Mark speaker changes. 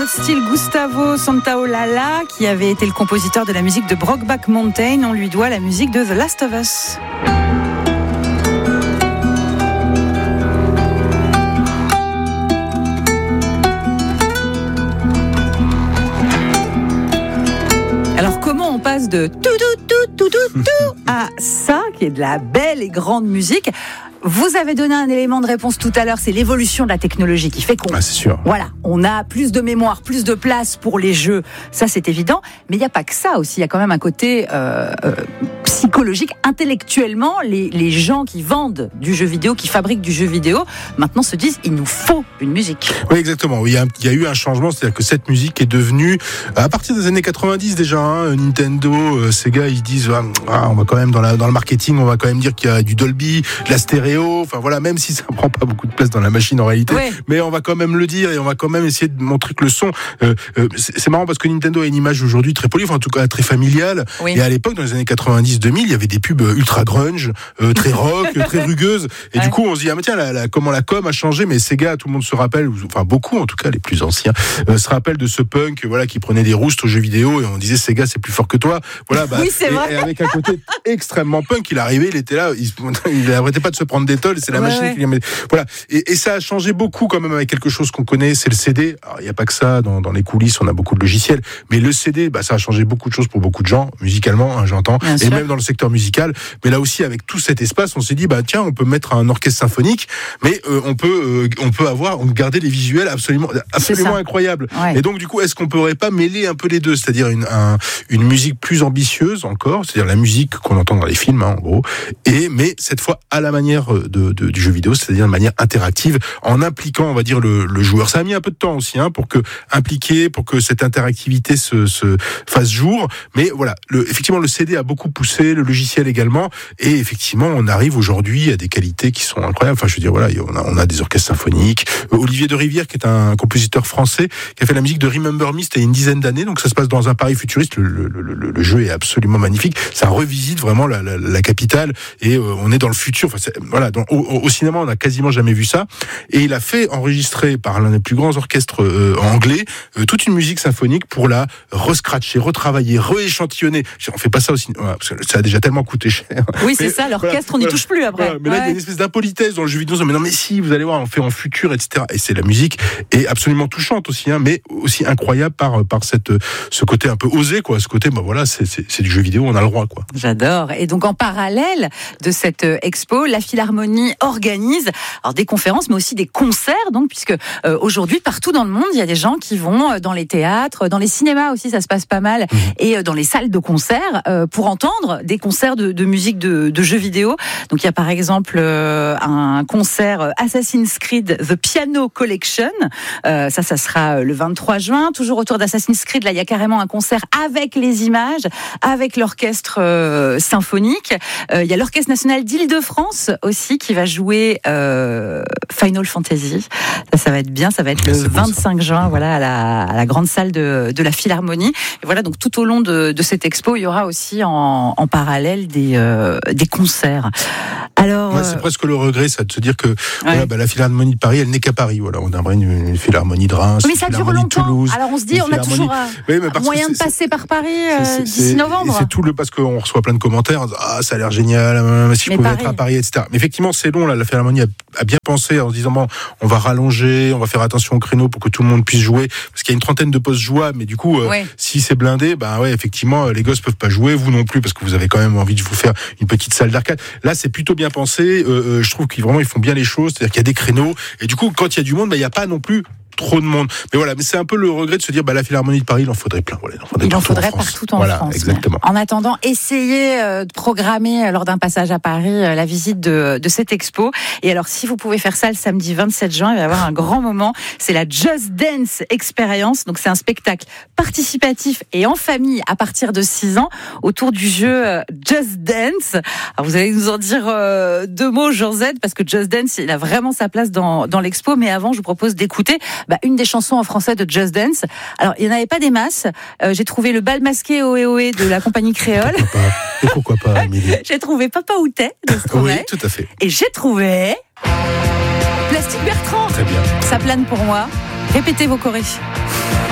Speaker 1: style Gustavo Santaolalla, qui avait été le compositeur de la musique de Brokeback Mountain. On lui doit la musique de The Last of Us. Alors comment on passe de tout à ça, qui est de la belle et grande musique? Vous avez donné un élément de réponse tout à l'heure, c'est l'évolution de la technologie qui fait qu'on,
Speaker 2: c'est sûr.
Speaker 1: Voilà, on a plus de mémoire, plus de place pour les jeux, ça c'est évident, mais il n'y a pas que ça aussi, il y a quand même un côté psychologique, intellectuellement, les gens qui vendent du jeu vidéo, qui fabriquent du jeu vidéo, maintenant se disent, il nous faut une musique.
Speaker 2: Oui, exactement, il y a eu un changement, c'est-à-dire que cette musique est devenue, à partir des années 90 déjà, Nintendo, Sega, ils disent, on va quand même dans le marketing, on va quand même dire qu'il y a du Dolby, de la stéréo, enfin voilà, même si ça prend pas beaucoup de place dans la machine en réalité, mais on va quand même le dire et on va quand même essayer de montrer que le son, c'est marrant parce que Nintendo a une image aujourd'hui très polie, enfin en tout cas très familiale, et à l'époque dans les années 90-2000, il y avait des pubs ultra grunge, très rock, très rugueuses, et du coup on se dit tiens comment la com a changé, mais Sega, tout le monde se rappelle, enfin beaucoup en tout cas les plus anciens se rappellent de ce punk qui prenait des roustes aux jeux vidéo et on disait Sega c'est plus fort que toi, voilà,
Speaker 1: oui, c'est vrai.
Speaker 2: Et avec un côté extrêmement punk, il arrivait, il était là, il n'arrêtait pas de se prendre des tolls, c'est la machine qui lui met. Voilà. Et ça a changé beaucoup quand même avec quelque chose qu'on connaît, c'est le CD. Alors, il n'y a pas que ça, dans les coulisses, on a beaucoup de logiciels, mais le CD, ça a changé beaucoup de choses pour beaucoup de gens, musicalement, j'entends, bien sûr. Même dans le secteur musical. Mais là aussi, avec tout cet espace, on s'est dit, tiens, on peut mettre un orchestre symphonique, mais on peut garder les visuels absolument incroyables. Ouais. Et donc, du coup, est-ce qu'on pourrait pas mêler un peu les deux, c'est-à-dire une musique plus ambitieuse encore, c'est-à-dire la musique qu'on entend dans les films, en gros, mais cette fois à la manière du jeu vidéo, c'est-à-dire de manière interactive, en impliquant, on va dire, le joueur. Ça a mis un peu de temps aussi, pour que cette interactivité se fasse jour. Mais voilà, effectivement, le CD a beaucoup poussé, le logiciel également, et effectivement, on arrive aujourd'hui à des qualités qui sont incroyables. Enfin, je veux dire, voilà, on a des orchestres symphoniques. Olivier de Rivière, qui est un compositeur français, qui a fait la musique de Remember Me, c'était il y a une dizaine d'années, donc ça se passe dans un Paris futuriste. Le jeu est absolument magnifique. Ça revisite vraiment la capitale, et on est dans le futur. Enfin, voilà, au cinéma, on n'a quasiment jamais vu ça. Et il a fait enregistrer par l'un des plus grands orchestres anglais toute une musique symphonique pour la rescratcher, retravailler, rééchantillonner. On fait pas ça au cinéma, parce que ça a déjà tellement coûté cher.
Speaker 1: Oui, c'est ça, l'orchestre, on n'y touche plus après.
Speaker 2: Mais là, il y a une espèce d'impolitesse dans le jeu vidéo. Mais non, mais si, vous allez voir, on fait en futur, etc. Et c'est la musique est absolument touchante aussi, mais aussi incroyable par ce côté un peu osé, quoi. Ce côté, voilà, c'est du jeu vidéo, on a le droit, quoi.
Speaker 1: J'adore. Et donc, en parallèle de cette expo, la Philharmonie organise des conférences, mais aussi des concerts, donc, puisque aujourd'hui, partout dans le monde, il y a des gens qui vont dans les théâtres, dans les cinémas aussi, ça se passe pas mal, et dans les salles de concert pour entendre des concerts de musique de jeux vidéo. Donc, il y a par exemple un concert Assassin's Creed The Piano Collection. Ça sera le 23 juin. Toujours autour d'Assassin's Creed, là, il y a carrément un concert avec les images, avec l'orchestre symphonique. Il y a l'Orchestre National d'Île-de-France aussi qui va jouer Final Fantasy. Ça va être bien, ça va être le 25 juin, voilà, à la grande salle de la Philharmonie. Et voilà, donc tout au long de cette expo, il y aura aussi en parallèle des concerts. Alors,
Speaker 2: c'est presque le regret, ça, de se dire que la Philharmonie de Paris, elle n'est qu'à Paris. Voilà, on aimerait une Philharmonie de Reims,
Speaker 1: mais ça dure longtemps.
Speaker 2: Toulouse,
Speaker 1: alors on se dit, on a toujours moyen de passer par Paris d'ici novembre.
Speaker 2: C'est tout parce qu'on reçoit plein de commentaires. Ça a l'air génial. Si je pouvais être à Paris, etc. Mais effectivement, c'est long. Là, la Philharmonie a bien pensé en se disant on va rallonger, on va faire attention au créneau pour que tout le monde puisse jouer, parce qu'il y a une trentaine de postes jouables. Mais du coup, si c'est blindé, effectivement, les gosses peuvent pas jouer, vous non plus, parce que vous avez quand même envie de vous faire une petite salle d'arcade. Là, c'est plutôt bien pensé. Je trouve qu'ils font bien les choses, c'est-à-dire qu'il y a des créneaux, et du coup, quand il y a du monde, il n'y a pas non plus trop de monde. Mais voilà, mais c'est un peu le regret de se dire la Philharmonie de Paris, il en faudrait plein. Voilà,
Speaker 1: il en faudrait partout en France.
Speaker 2: Exactement.
Speaker 1: En attendant, essayez de programmer lors d'un passage à Paris la visite de cette expo. Et alors, si vous pouvez faire ça le samedi 27 juin, il va y avoir un grand moment. C'est la Just Dance Experience. Donc, c'est un spectacle participatif et en famille à partir de 6 ans autour du jeu Just Dance. Alors, vous allez nous en dire 2 mots, Jean-Z, parce que Just Dance, il a vraiment sa place dans l'expo. Mais avant, je vous propose d'écouter une des chansons en français de Just Dance. Alors, il n'y en avait pas des masses. J'ai trouvé le bal masqué Ohé Ohé de la compagnie Créole.
Speaker 2: Pourquoi pas, Amélie.
Speaker 1: J'ai trouvé Papa Outé de Stromae.
Speaker 2: Oui, tout à fait.
Speaker 1: Et j'ai trouvé Plastique Bertrand.
Speaker 2: Très bien.
Speaker 1: Ça plane pour moi. Répétez vos chorés.